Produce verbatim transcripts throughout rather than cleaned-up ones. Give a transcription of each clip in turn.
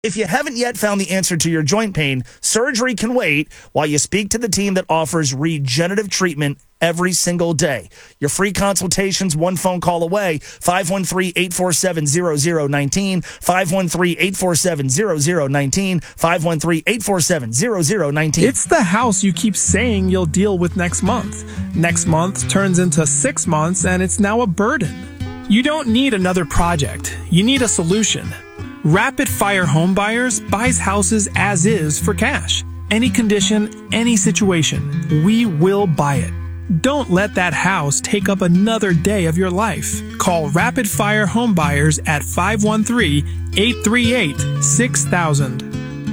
If you haven't yet found the answer to your joint pain, surgery can wait while you speak to the team that offers regenerative treatment every single day. Your free consultation's one phone call away, five one three, eight four seven, zero zero one nine, five one three, eight four seven, zero zero one nine, five one three, eight four seven, zero zero one nine. It's the house you keep saying you'll deal with next month. Next month turns into six months and it's now a burden. You don't need another project. You need a solution. Rapid Fire Home Buyers buys houses as is for cash. Any condition, any situation, we will buy it. Don't let that house take up another day of your life. Call Rapid Fire Home Buyers at five one three, eight three eight, six thousand.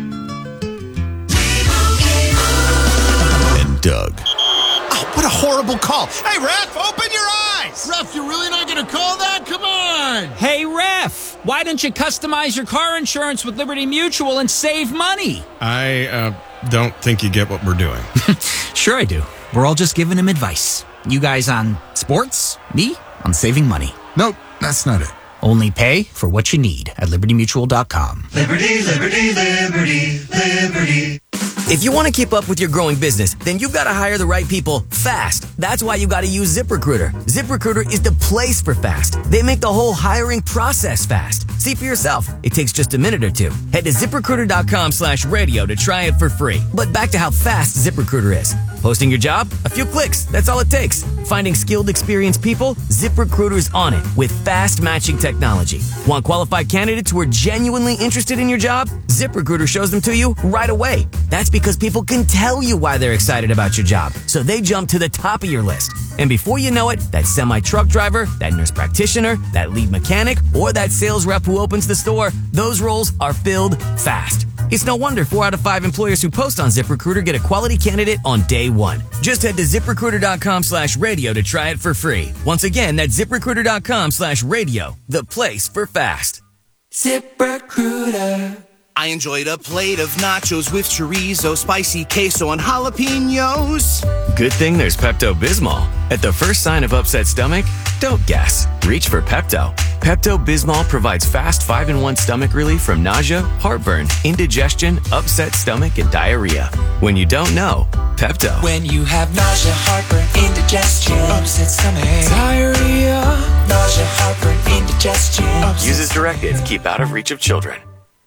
And Doug. Oh, what a horrible call. Hey, ref, open your eyes. Ref, you're really not going to call that? Come on. Hey, ref, why don't you customize your car insurance with Liberty Mutual and save money? I uh, don't think you get what we're doing. Sure I do. We're all just giving him advice. You guys on sports, me on saving money. Nope, that's not it. Only pay for what you need at liberty mutual dot com. Liberty, liberty, liberty, liberty. If you want to keep up with your growing business, then you've got to hire the right people fast. That's why you got to use ZipRecruiter. ZipRecruiter is the place for fast. They make the whole hiring process fast. See for yourself. It takes just a minute or two. Head to ZipRecruiter.com slash radio to try it for free. But back to how fast ZipRecruiter is. Posting your job? A few clicks. That's all it takes. Finding skilled, experienced people? ZipRecruiter's on it with fast matching technology. Want qualified candidates who are genuinely interested in your job? ZipRecruiter shows them to you right away. That's because people can tell you why they're excited about your job, so they jump to the top of your list. And before you know it, that semi-truck driver, that nurse practitioner, that lead mechanic, or that sales rep who opens the store, those roles are filled fast. It's no wonder four out of five employers who post on ZipRecruiter get a quality candidate on day one. Just head to ZipRecruiter.com slash radio to try it for free. Once again, that's ZipRecruiter.com slash radio, the place for fast. ZipRecruiter. I enjoyed a plate of nachos with chorizo, spicy queso, and jalapenos. Good thing there's Pepto-Bismol. At the first sign of upset stomach, don't guess. Reach for Pepto. Pepto-Bismol provides fast five in one stomach relief from nausea, heartburn, indigestion, upset stomach, and diarrhea. When you don't know, Pepto. When you have nausea, heartburn, indigestion, upset stomach, diarrhea, nausea, heartburn, indigestion. Use as directed. Keep out of reach of children.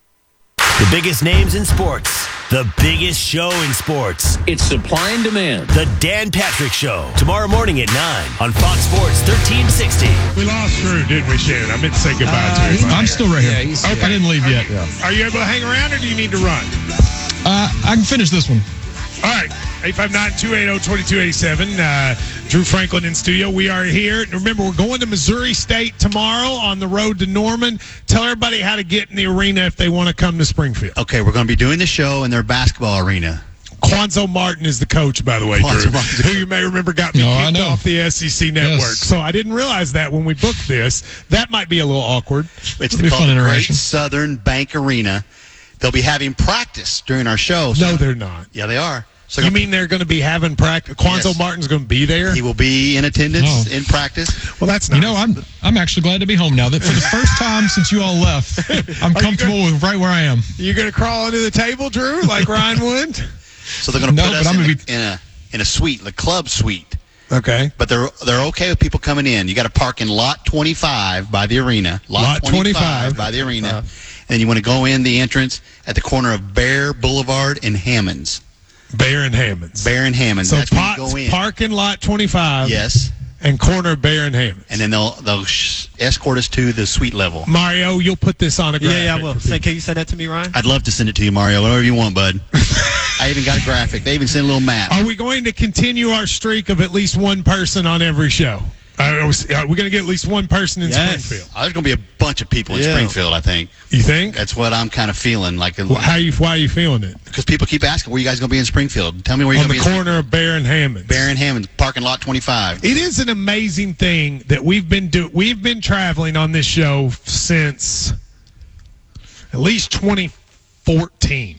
The biggest names in sports. The biggest show in sports. It's supply and demand. The Dan Patrick Show. Tomorrow morning at nine on Fox Sports thirteen sixty. We lost Drew, didn't we, Shannon? I meant to say goodbye uh, to him. I'm still right here. Yeah, I, I didn't leave yet. Yeah. Are you able to hang around or do you need to run? Uh, I can finish this one. All right. eight five nine, two eight zero, two two eight seven. Uh, Drew Franklin in studio. We are here. Remember, we're going to Missouri State tomorrow on the road to Norman. Tell everybody how to get in the arena if they want to come to Springfield. Okay, we're going to be doing the show in their basketball arena. Quanzo Martin is the coach, by the way, Quanzo Drew, Martin. Who you may remember got me no, kicked off the S E C network. Yes. So I didn't realize that when we booked this. That might be a little awkward. It's the called Great Southern Bank Arena. They'll be having practice during our show. So no, they're not. Yeah, they are. So you mean they're going to be having practice? Quanzo yes. Martin's going to be there? He will be in attendance oh. in practice. Well, that's nice. You know, I'm I'm actually glad to be home now. That for the first time since you all left, I'm comfortable gonna, with right where I am. You going to crawl under the table, Drew, like Ryan would? So they're going to no, put us I'm in, gonna a, be... in a in a suite, the club suite. Okay. But they're they're okay with people coming in. You got to park in lot twenty-five by the arena. Lot, lot twenty-five by the arena. Uh, and you want to go in the entrance at the corner of Bear Boulevard and Hammonds. Bear and Hammonds. Bear and Hammonds. So That's pot, where you go in. Parking lot twenty-five. Yes. And corner of Bear and Hammonds. And then they'll they'll sh- escort us to the suite level. Mario, you'll put this on a graphic. Yeah, yeah, I will. Say, can you send that to me, Ryan? I'd love to send it to you, Mario. Whatever you want, bud. I even got a graphic. They even sent a little map. Are we going to continue our streak of at least one person on every show? Uh, we're going to get at least one person in yes. Springfield. Oh, there's going to be a bunch of people in yeah. Springfield, I think. You think? That's what I'm kind of feeling. Like, well, how you? Why are you feeling it? Because people keep asking, where you guys going to be in Springfield? Tell me where you're going to be. On the corner of Bear and Hammonds. Bear and Hammonds, parking lot twenty-five. It is an amazing thing that we've been do- We've been traveling on this show since at least twenty fourteen.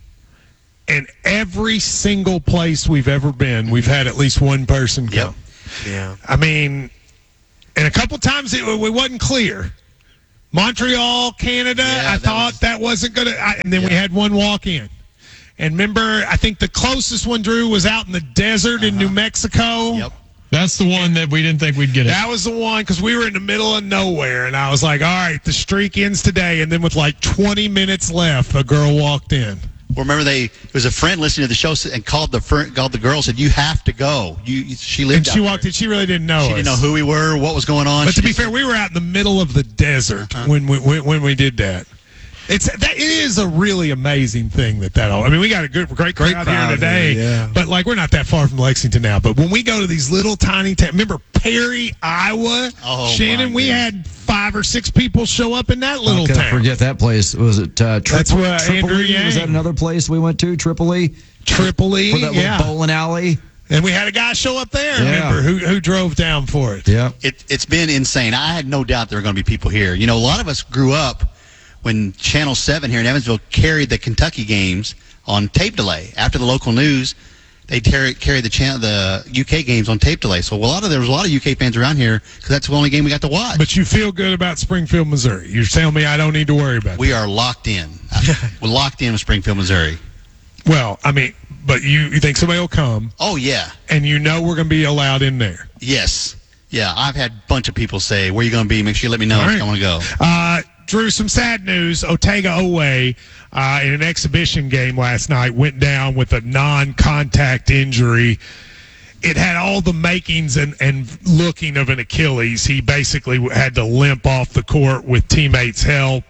And every single place we've ever been, we've had at least one person come. Yep. Yeah. I mean, and a couple times it, it wasn't clear. Montreal, Canada. Yeah, I that thought was- that wasn't going to. And then we Yeah. had one walk in. And remember, I think the closest one, Drew, was out in the desert in New Mexico. Yep. That's the one that we didn't think we'd get it. That was the one because we were in the middle of nowhere, and I was like, all right, the streak ends today. And then with like twenty minutes left, a girl walked in. Well, remember, they it was a friend listening to the show and called the friend, called the girl, said, "You have to go." You, she lived. And she out walked there. in. She really didn't know She us. didn't know who we were, what was going on. But She to be just fair, said- we were out in the middle of the desert Uh-huh. when we when, when we did that. It's that it is a really amazing thing that that all. I mean, we got a good, great crowd, Great here crowd today, here, yeah. but like we're not that far from Lexington now. But when we go to these little tiny towns, remember Perry, Iowa, Oh, Shannon, my we goodness. had five or six people show up in that little How could I town. forget that place? Was it uh, Tri- That's where Andrew Tripoli? Yang- Was that another place we went to? Tripoli? Tripoli, For that yeah. little bowling alley? And we had a guy show up there. Yeah. Remember who who drove down for it? Yeah. It, it's been insane. I had no doubt there were going to be people here. You know, a lot of us grew up when Channel seven here in Evansville carried the Kentucky games on tape delay. After the local news, they carry, carried the channel, the U K games on tape delay. So a lot of there was a lot of U K fans around here because that's the only game we got to watch. But you feel good about Springfield, Missouri. You're telling me I don't need to worry about we are locked in. We're locked in with Springfield, Missouri. that. Well, I mean, but you, you think somebody will come, Oh, yeah. and you know we're going to be allowed in there. Yes. Yeah, I've had a bunch of people say, where are you going to be? Make sure you let me know All if right. I want to go. Uh, Drew, some sad news. Otega Owe, uh, in an exhibition game last night, went down with a non-contact injury. It had all the makings and, and looking of an Achilles. He basically had to limp off the court with teammates' help.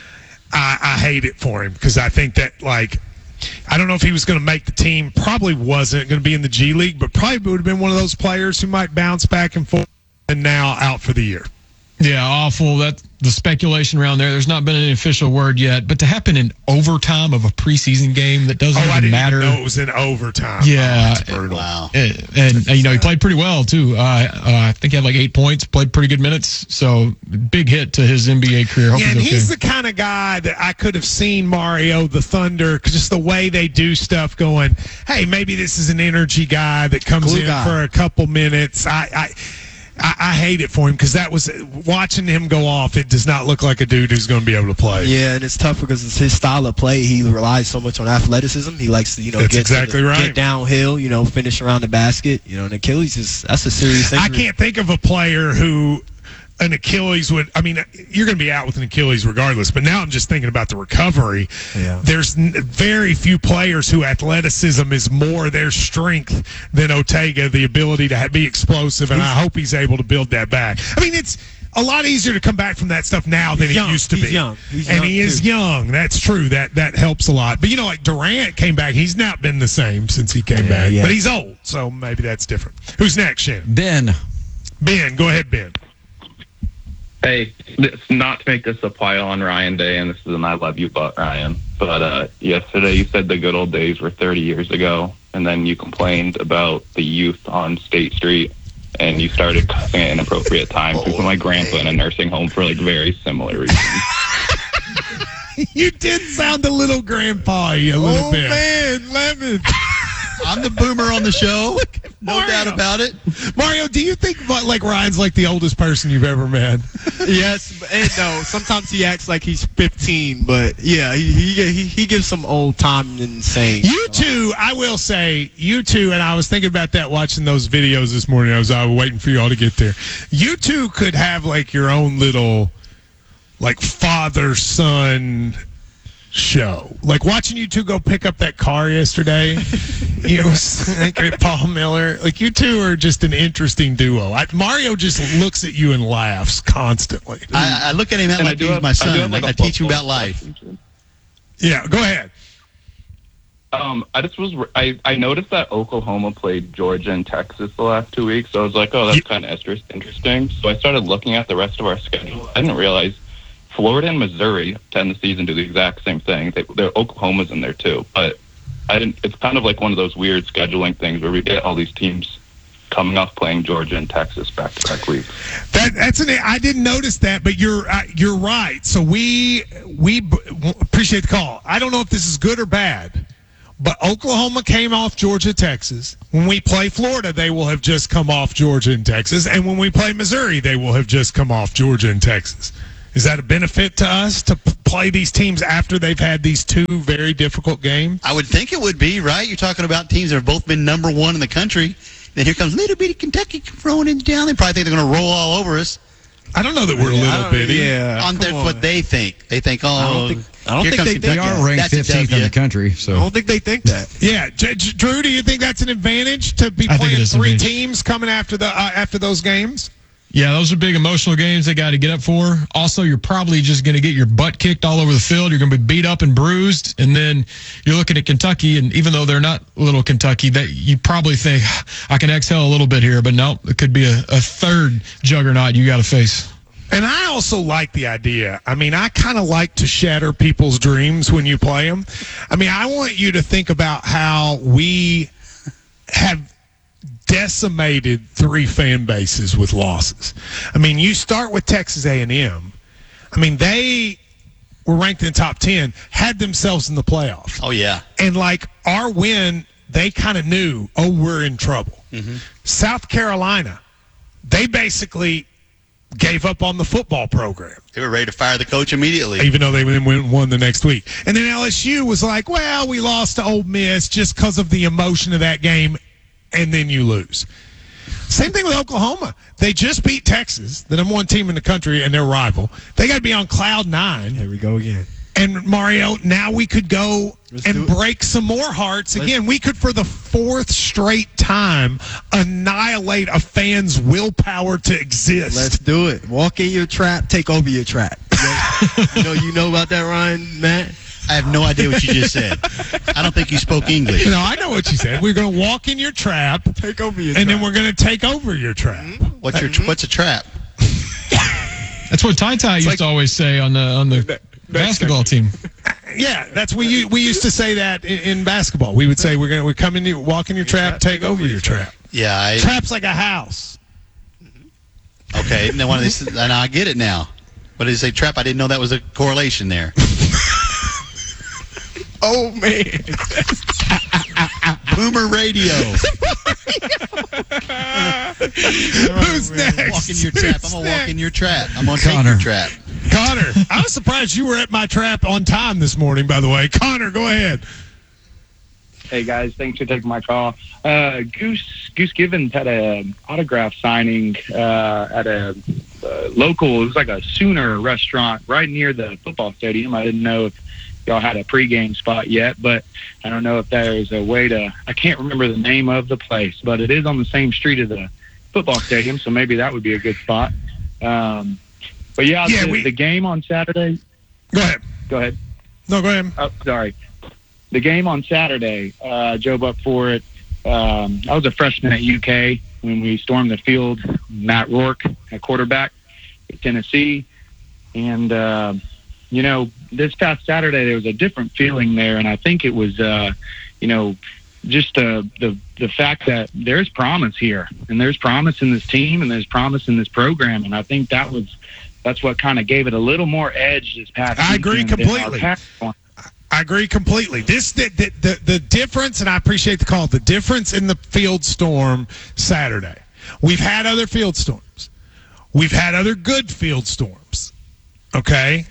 I, I hate it for him because I think that, like, I don't know if he was going to make the team. Probably wasn't going to be in the G League, but probably would have been one of those players who might bounce back and forth and now out for the year. Yeah, awful. That the speculation around there. There's not been an official word yet, but to happen in overtime of a preseason game that doesn't Oh, I even didn't matter. even know it was in overtime. Yeah, Oh, that's brutal. Wow. and, and you know he played pretty well too. Uh, uh, I think he had like eight points, played pretty good minutes. So big hit to his N B A career. Hope Yeah, and he's okay. he's the kind of guy that I could have seen Mario, the Thunder, 'cause just the way they do stuff going, hey, maybe this is an energy guy that comes Glue in guy. for a couple minutes. I, I, I, I hate it for him because that was watching him go off. It does not look like a dude who's going to be able to play. Yeah, and it's tough because it's his style of play. He relies so much on athleticism. He likes to, you know, That's get, to exactly the- right. get downhill, you know, finish around the basket. You know, and Achilles is that's a serious thing. I can't think of a player who an Achilles would. I mean, you're going to be out with an Achilles regardless. But now I'm just thinking about the recovery. Yeah. There's n- very few players who athleticism is more their strength than Otega. The ability to ha- be explosive, and I hope he's able to build that back. I mean, it's a lot easier to come back from that stuff now than He's it young. used to He's be. young. He's and young, he is too. young. That's true. That that helps a lot. But you know, like Durant came back. He's not been the same since he came Yeah, back. yeah. But he's old, so maybe that's different. Who's next, Shannon? Ben. Ben, go ahead, Ben. Hey, this, not to make this a pile on Ryan Day, and this is an I love you, but Ryan. But uh, yesterday you said the good old days were thirty years ago, and then you complained about the youth on State Street, and you started cussing at inappropriate times. We put my grandpa in a nursing home for like very similar reasons. You did sound a little grandpa-y a little Oh, bit. man, Lemon. I'm the boomer on the show. No Mario. doubt about it. Mario, do you think like Ryan's like the oldest person you've ever met? Yes, and no. Sometimes he acts like he's fifteen, but yeah, he he he, he gives some old time insane. You two, I will say, you two, and I was thinking about that watching those videos this morning. I was, I was waiting for you all to get there. You two could have like your own little, like father-son show. Like watching you two go pick up that car yesterday. You know, like Paul Miller. Like you two are just an interesting duo. I, Mario just looks at you and laughs constantly. I, I look at him And I like do he's have- my I do son. have, Like like, I a teach him football about life. question. Yeah, go ahead. Um, I just was I, I noticed that Oklahoma played Georgia and Texas the last two weeks. So I was like, oh, that's kind of interesting. So I started looking at the rest of our schedule. I didn't realize Florida and Missouri to end the season do the exact same thing. They, they're Oklahoma's in there too, but I didn't. It's kind of like one of those weird scheduling things where we get all these teams coming off playing Georgia and Texas back to back weeks. That, that's an. I didn't notice that, but you're uh, you're right. So we we b- appreciate the call. I don't know if this is good or bad, but Oklahoma came off Georgia, Texas. When we play Florida, they will have just come off Georgia and Texas, and when we play Missouri, they will have just come off Georgia and Texas. Is that a benefit to us to p- play these teams after they've had these two very difficult games? I would think it would be, right? You're talking about teams that have both been number one in the country. Then here comes little bitty Kentucky throwing it down. They probably think they're going to roll all over us. I don't know that we're Yeah, little bitty. Yeah, on their, what they think. They think, oh, I don't think, I don't here think comes they, Kentucky. they They are ranked That's a fifteenth in W. the country. So I don't think they think that. Yeah, J- J- Drew, do you think that's an advantage to be I think playing it is an three advantage. teams coming after the uh, after those games? Yeah, those are big emotional games they got to get up for. Also, you're probably just going to get your butt kicked all over the field. You're going to be beat up and bruised. And then you're looking at Kentucky, and even though they're not little Kentucky, that you probably think, I can exhale a little bit here. But no, it could be a, a third juggernaut you got to face. And I also like the idea. I mean, I kind of like to shatter people's dreams when you play them. I mean, I want you to think about how we have decimated three fan bases with losses. I mean, you start with Texas A and M. I mean, they were ranked in the top ten, had themselves in the playoffs. Oh, yeah. And, like, our win, they kind of knew, oh, we're in trouble. Mm-hmm. South Carolina, they basically gave up on the football program. They were ready to fire the coach immediately. Even though they went and won the next week. And then L S U was like, well, we lost to Ole Miss just because of the emotion of that game, and then you lose. Same thing with Oklahoma. They just beat Texas, the number one team in the country, and their rival. They got to be on cloud nine. Here we go again. And, Mario, now we could go Let's and break some more hearts. Again, we could, for the fourth straight time, annihilate a fan's willpower to exist. Let's do it. Walk in your trap, take over your trap. You know, you know about that, Ryan, Matt? I have no idea what you just said. I don't think you spoke English. No, I know what you said. We're going to walk in your trap, Take over your and trap. then we're going to take over your trap. What's your What's a trap? That's what Ty Ty used like- to always say on the on the basketball team. Yeah, that's we u- we used to say that in, in basketball. We would say we're going to we come in, you walk in your trap, take over your trap. Yeah. I, Trap's like a house. okay. Then one of these. And I get it now. What did he say? Trap. I didn't know that was a correlation there. Oh, man. Boomer Radio. Who's next? Walk in your trap. I'm gonna walk in your trap. I'm gonna take Connor. your trap. Connor, I was surprised you were at my trap on time this morning, by the way. Connor, go ahead. Hey guys, thanks for taking my call. Uh, Goose Goose Givens had an autograph signing uh, at a uh, local. It was like a Sooner restaurant right near the football stadium. I didn't know if y'all had a pregame spot yet, but I don't know if there's a way to. I can't remember the name of the place, but it is on the same street as the football stadium, so maybe that would be a good spot. Um, but yeah, Yeah, the, we- the game on Saturday. Go ahead. Go ahead. No, go ahead. Oh, sorry. The game on Saturday, uh, drove up for it. Um, I was a freshman at U K when we stormed the field. Matt Rourke at quarterback at Tennessee. And, uh, you know, this past Saturday there was a different feeling there, and I think it was, uh, you know, just uh, the the fact that there's promise here, and there's promise in this team, and there's promise in this program, and I think that was that's what kind of gave it a little more edge this past. I agree weekend than our completely. past one. I agree completely. This the, the the the difference, and I appreciate the call. The difference in the field storm Saturday. We've had other field storms. We've had other good field storms. Okay.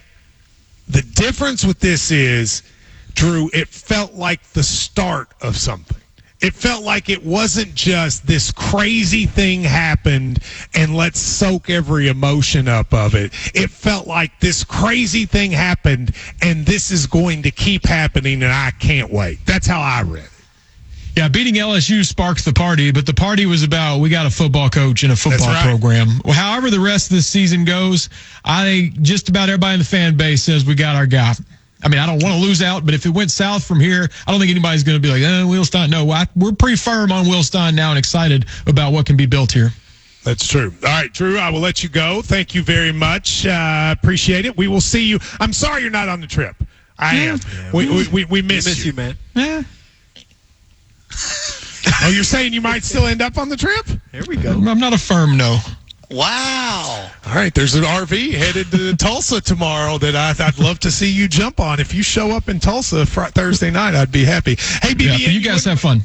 The difference with this is, Drew, it felt like the start of something. It felt like it wasn't just this crazy thing happened and let's soak every emotion up of it. It felt like this crazy thing happened and this is going to keep happening and I can't wait. That's how I read it. Yeah, beating L S U sparks the party, but the party was about we got a football coach and a football right. program. Well, however the rest of the season goes, I think just about everybody in the fan base says we got our guy. I mean, I don't want to lose out, but if it went south from here, I don't think anybody's going to be like, eh, Will Stein. No, I, we're pretty firm on Will Stein now and excited about what can be built here. That's true. All right, Drew, I will let you go. Thank you very much. Uh, appreciate it. We will see you. I'm sorry you're not on the trip. I Yeah. am. We, we, we, we miss, We miss you, man. Yeah. Oh, you're saying you might still end up on the trip? Here we go. I'm not a firm no. Wow. All right, there's an R V headed to Tulsa tomorrow that I, I'd love to see you jump on. If you show up in Tulsa fr- Thursday night, I'd be happy. Hey, B B Yeah, N, but you guys have fun.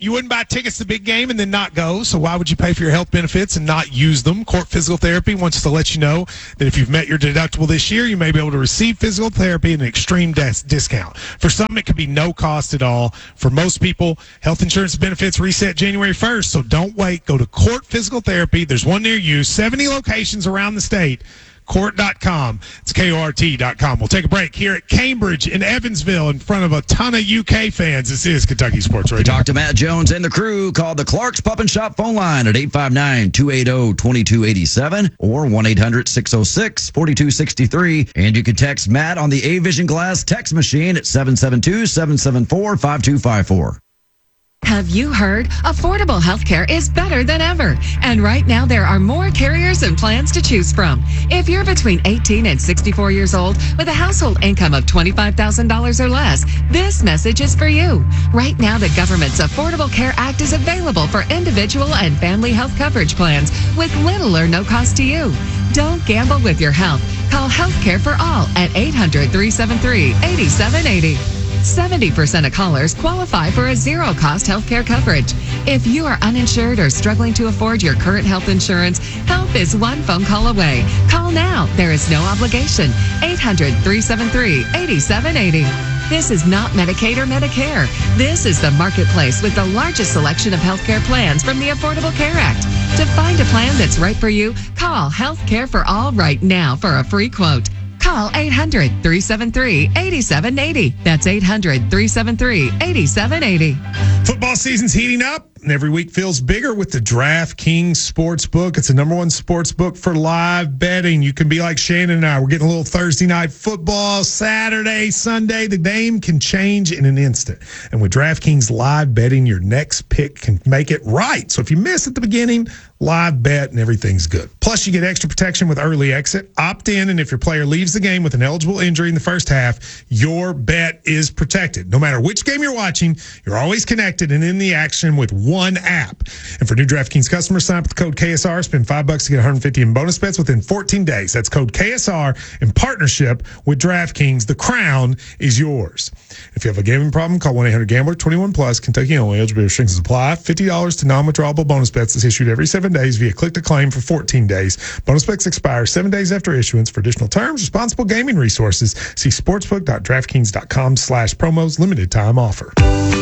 You wouldn't buy tickets to the big game and then not go, so why would you pay for your health benefits and not use them? Court Physical Therapy wants to let you know that if you've met your deductible this year, you may be able to receive physical therapy at an extreme dis- discount. For some, it could be no cost at all. For most people, health insurance benefits reset January first, so don't wait. Go to Court Physical Therapy. There's one near you, seventy locations around the state. Court dot com. It's K O R T dot com. We'll take a break here at Cambridge in Evansville in front of a ton of U K fans. This is Kentucky Sports Radio. Talk to Matt Jones and the crew. Call the Clark's Pub and Shop phone line at eight five nine, two eight zero, two two eight seven or one eight hundred, six oh six, four two six three. And you can text Matt on the A-Vision Glass text machine at seven seven two, seven seven four, five two five four. Have you heard? Affordable healthcare is better than ever. And right now there are more carriers and plans to choose from. If you're between eighteen and sixty-four years old with a household income of twenty-five thousand dollars or less, this message is for you. Right now the government's Affordable Care Act is available for individual and family health coverage plans with little or no cost to you. Don't gamble with your health. Call Healthcare for All at eight hundred, three seven three, eight seven eight zero. seventy percent of callers qualify for a zero-cost health care coverage. If you are uninsured or struggling to afford your current health insurance, help is one phone call away. Call now. There is no obligation. eight hundred, three seven three, eight seven eight zero. This is not Medicaid or Medicare. This is the marketplace with the largest selection of healthcare plans from the Affordable Care Act. To find a plan that's right for you, call Healthcare for All right now for a free quote. Call eight hundred, three seven three, eight seven eight zero. That's eight hundred, three seven three, eight seven eight zero. Football season's heating up, and every week feels bigger with the DraftKings Sportsbook. It's the number one sportsbook for live betting. You can be like Shannon and I. We're getting a little Thursday night football, Saturday, Sunday. The game can change in an instant. And with DraftKings live betting, your next pick can make it right. So if you miss at the beginning, live bet and everything's good. Plus, you get extra protection with early exit. Opt in, and if your player leaves the game with an eligible injury in the first half, your bet is protected. No matter which game you're watching, you're always connected and in the action with one app. And for new DraftKings customers, sign up with the code K S R. Spend five bucks to get one hundred fifty in bonus bets within fourteen days. That's code K S R in partnership with DraftKings. The crown is yours. If you have a gambling problem, call one eight hundred gambler, twenty-one plus, Kentucky only. Eligibility restrictions apply. fifty dollars to non-withdrawable bonus bets is issued every seven days via click to claim for fourteen days. Bonus bets expire seven days after issuance. For additional terms, responsible gaming resources, see sportsbook.draftkings.com slash promos. Limited time offer.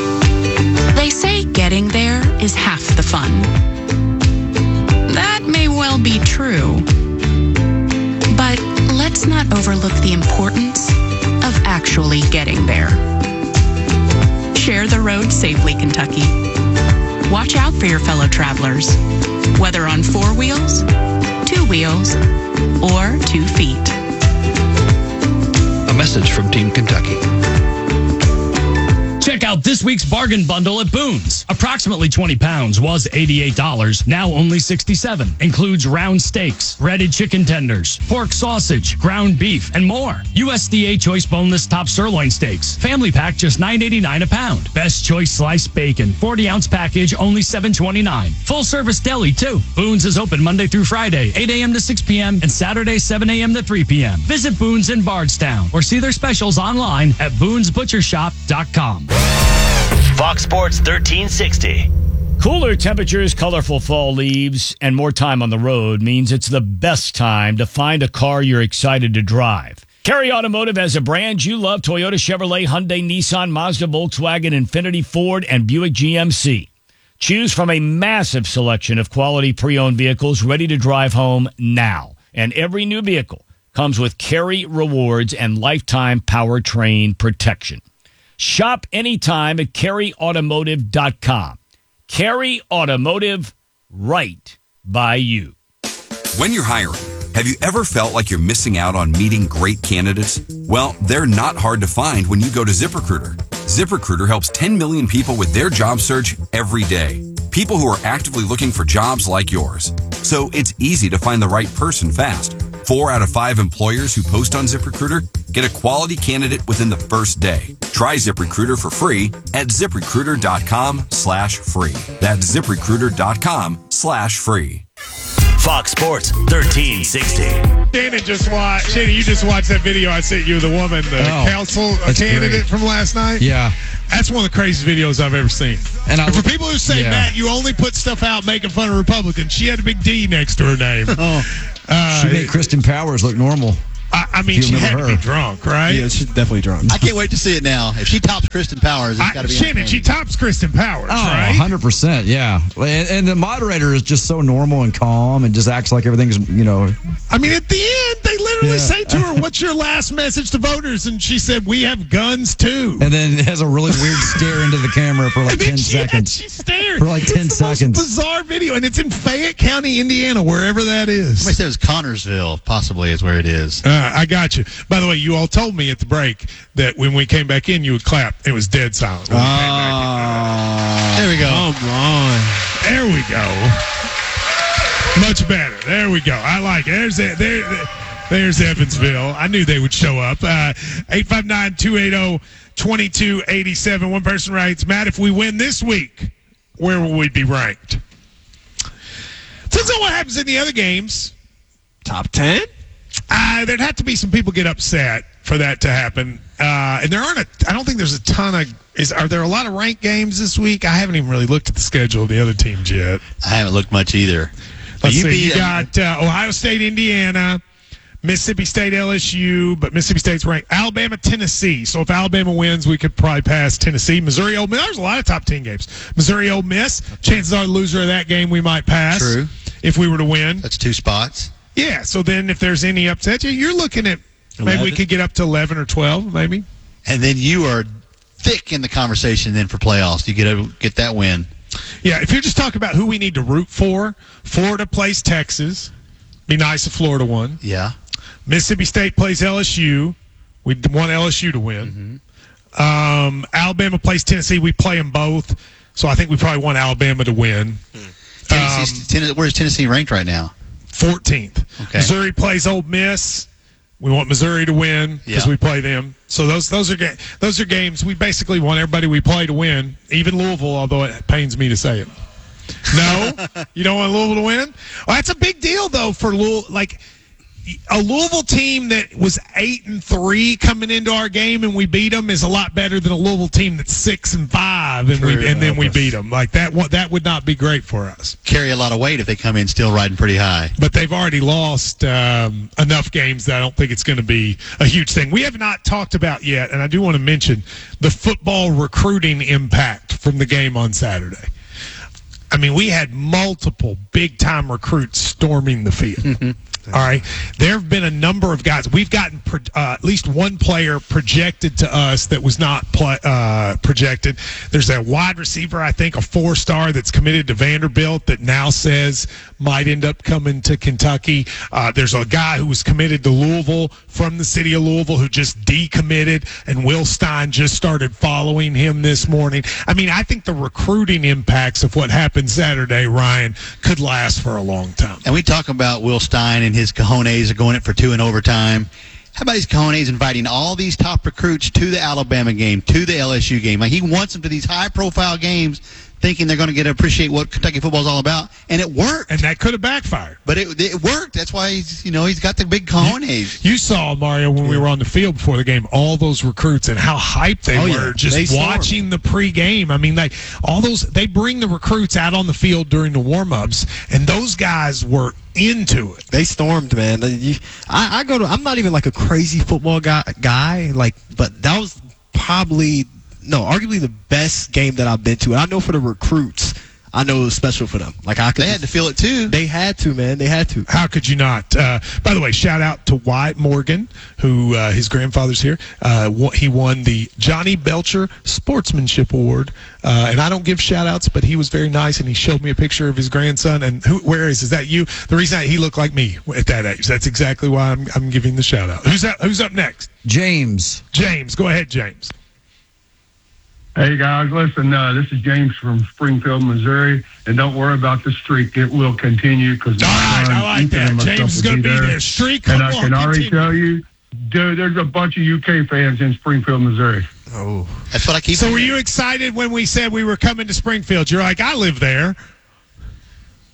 They say getting there is half the fun. That may well be true. But let's not overlook the importance of actually getting there. Share the road safely, Kentucky. Watch out for your fellow travelers, whether on four wheels, two wheels, or two feet. A message from Team Kentucky. Check out this week's bargain bundle at Boone's. Approximately twenty pounds was eighty-eight dollars, now only sixty-seven dollars. Includes round steaks, breaded chicken tenders, pork sausage, ground beef, and more. U S D A Choice Boneless Top Sirloin Steaks. Family pack just nine eighty-nine a pound. Best Choice Sliced Bacon. forty ounce package only seven twenty-nine. Full service deli too. Boone's is open Monday through Friday, eight a.m. to six p.m. and Saturday, seven a.m. to three p.m. Visit Boone's in Bardstown or see their specials online at boons butcher shop dot com. Fox Sports thirteen sixty. Cooler temperatures, colorful fall leaves, and more time on the road means it's the best time to find a car you're excited to drive. Carey Automotive has a brand you love: Toyota, Chevrolet, Hyundai, Nissan, Mazda, Volkswagen, Infiniti, Ford, and Buick G M C. Choose from a massive selection of quality pre-owned vehicles ready to drive home now. And every new vehicle comes with Carey Rewards and lifetime powertrain protection. Shop anytime at carey automotive dot com. Carey Automotive, right by you. When you're hiring, have you ever felt like you're missing out on meeting great candidates? Well, they're not hard to find when you go to ZipRecruiter. ZipRecruiter helps ten million people with their job search every day. People who are actively looking for jobs like yours. So it's easy to find the right person fast. Four out of five employers who post on ZipRecruiter get a quality candidate within the first day. Try ZipRecruiter for free at ZipRecruiter.com slash free. That's ZipRecruiter.com slash free. Fox Sports thirteen sixty. Shannon just watched. Shannon, you just watched that video I sent you, the woman, the Oh, council that's candidate great. from last night. Yeah. That's one of the craziest videos I've ever seen. And, I, and for people who say, yeah. Matt, you only put stuff out making fun of Republicans, she had a big D next to her name. Oh. Uh, She made Kristen Powers look normal. I, I mean, You she had remember to her. be drunk, right? Yeah, she's definitely drunk. I can't wait to see it now. If she tops Kristen Powers, it's got to be Shannon, she entertaining. tops Kristen Powers, Oh, right? one hundred percent, yeah. And, and the moderator is just so normal and calm and just acts like everything's, you know. I mean, at the end, they literally Yeah. say to her, "What's your last message to voters?" And she said, "We have guns too." And then has a really weird stare into the camera for like And then ten she had- seconds. she stared For like ten it's the seconds. Most bizarre video, and it's in Fayette County, Indiana, wherever that is. Somebody said it was Connorsville, possibly is where it is. Uh, I got you. By the way, you all told me at the break that when we came back in, you would clap. It was dead silent. When we came back in. There we go. Come on. There we go. Much better. There we go. I like it. There's it. There, there- there's Evansville. I knew they would show up. Uh, eight five nine, two eight zero, two two eight seven. One person writes, Matt, if we win this week, where will we be ranked? Depends on what happens in the other games. Top ten? Uh, there'd have to be some people get upset for that to happen. Uh, and there aren't a, I don't think there's a ton of, is, are there a lot of ranked games this week? I haven't even really looked at the schedule of the other teams yet. I haven't looked much either. But Let's you see. beat- You got uh, Ohio State, Indiana, Mississippi State, L S U, but Mississippi State's ranked. Alabama, Tennessee. So if Alabama wins, we could probably pass Tennessee. Missouri, Ole Miss. There's a lot of top ten games. Missouri, Ole Miss. Chances are the loser of that game we might pass. True. If we were to win. That's two spots. Yeah. So then if there's any upset, you're looking at maybe we eleven. could get up to eleven or twelve, maybe. And then you are thick in the conversation then for playoffs. You get a, get that win. Yeah, if you're just talking about who we need to root for, Florida plays Texas. Be nice if Florida won. Yeah. Mississippi State plays L S U. We want L S U to win. Mm-hmm. Um, Alabama plays Tennessee. We play them both. So I think we probably want Alabama to win. Tennessee's, Tennessee, where's Tennessee ranked right now? fourteenth. Okay. Missouri plays Ole Miss. We want Missouri to win because Yeah. we play them. So those those are ga- those are games we basically want everybody we play to win. Even Louisville, although it pains me to say it. No, you don't want Louisville to win. Well, that's a big deal though for Louisville. Like a Louisville team that was eight and three coming into our game and we beat them is a lot better than a Louisville team that's six and five and True. we and then we beat them. Like that wa- that would not be great for us. Carry a lot of weight if they come in still riding pretty high. But they've already lost um, enough games that I don't think it's going to be a huge thing. We have not talked about yet, and I do want to mention the football recruiting impact from the game on Saturday. I mean, we had multiple big-time recruits storming the field. All right. There have been a number of guys. We've gotten pro- uh, at least one player projected to us that was not pl- uh, projected. There's a wide receiver, I think, a four-star that's committed to Vanderbilt that now says might end up coming to Kentucky. Uh, there's a guy who was committed to Louisville from the city of Louisville who just decommitted, and Will Stein just started following him this morning. I mean, I think the recruiting impacts of what happened Saturday, Ryan, could last for a long time. And we talk about Will Stein and his cojones are going it for two in overtime. How about his cojones inviting all these top recruits to the Alabama game, to the L S U game? Like he wants them to these high-profile games thinking they're going to get to appreciate what Kentucky football is all about, and it worked. And that could have backfired. But it it worked. That's why he's, you know, he's got the big cojones. You saw, Mario, when we were on the field before the game, all those recruits and how hyped they Oh, were yeah. just They stormed. watching the pregame. I mean, they all those they bring the recruits out on the field during the warm-ups, and those guys were into it. They stormed, man. You- I, I go to. I'm not even like a crazy football guy, guy. Like, but that was probably no, arguably the best game that I've been to. And I know for the recruits, I know it was special for them. Like I could, They had to feel it too. They had to, man. They had to. How could you not? Uh, by the way, shout out to Wyatt Morgan, who uh, his grandfather's here. Uh, wh- he won the Johnny Belcher Sportsmanship Award. Uh, and I don't give shout outs, but he was very nice, and he showed me a picture of his grandson. And who, where is is that you? The reason he looked like me at that age. That's exactly why I'm, I'm giving the shout out. Who's that? Who's up next? James. James, go ahead, James. Hey guys, listen, uh, this is James from Springfield, Missouri, and don't worry about the streak. It will continue because All right, I like that. James is going to be there. Streak, And come I on, can already continue. tell you, dude, there's a bunch of U K fans in Springfield, Missouri. Oh, that's what I keep. So were you excited when we said we were coming to Springfield? You're like, I live there.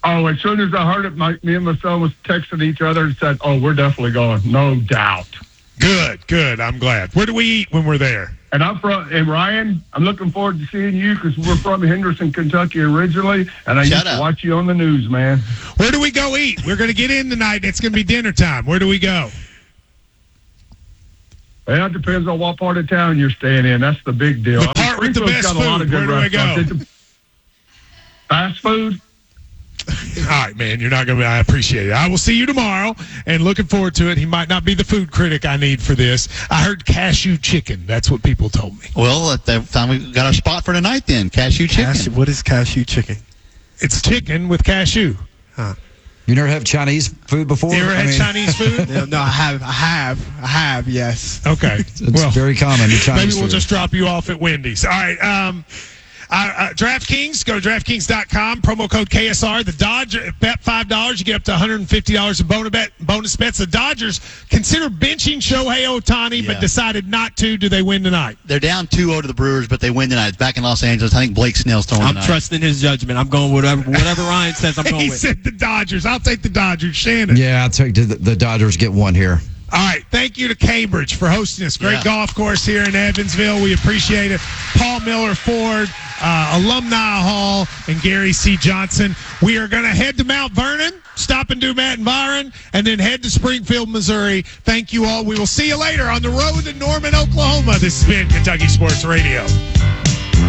Oh, as soon as I heard it, my, me and my son was texting each other and said, "Oh, we're definitely going, no doubt." Good, good. I'm glad. Where do we eat when we're there? And I'm from, and Ryan, I'm looking forward to seeing you because we're from Henderson, Kentucky originally, and I Shut used up. to watch you on the news, man. Where do we go eat? We're going to get in tonight. It's going to be dinner time. Where do we go? Well, it depends on what part of town you're staying in. That's the big deal. The part with the Springfield's best got a lot of food. good Where do we go? restaurants. It's a- Fast food? All right, man. You're not going to be. I appreciate it. I will see you tomorrow, and looking forward to it. He might not be the food critic I need for this. I heard cashew chicken. That's what people told me. Well, at that time we got our spot for tonight then. Cashew chicken. Cashew, what is cashew chicken? It's chicken with cashew. Huh. You never have Chinese food before? You ever I had mean, Chinese food? No, no, I have, I have, I have, yes. Okay. It's very common. The Chinese Maybe we'll food. just drop you off at Wendy's. All right. Um, uh, uh, DraftKings, go to DraftKings dot com, promo code K S R. The Dodgers, bet five dollars, you get up to one hundred fifty dollars in bonus, bet, bonus bets. The Dodgers consider benching Shohei Ohtani, Yeah. but decided not to. Do they win tonight? They're down two oh to the Brewers, but they win tonight. It's back in Los Angeles. I think Blake Snell's throwing I'm tonight. trusting his judgment. I'm going whatever whatever Ryan says. I'm going He with. said the Dodgers. I'll take the Dodgers. Shannon. Yeah, I'll take the, the Dodgers get one here. All right. Thank you to Cambridge for hosting us. Great Yeah. golf course here in Evansville. We appreciate it. Paul Miller Ford, uh, Alumni Hall, and Gary C. Johnson. We are going to head to Mount Vernon, stop and do Matt and Byron, and then head to Springfield, Missouri. Thank you all. We will see you later on the road to Norman, Oklahoma. This has been Kentucky Sports Radio.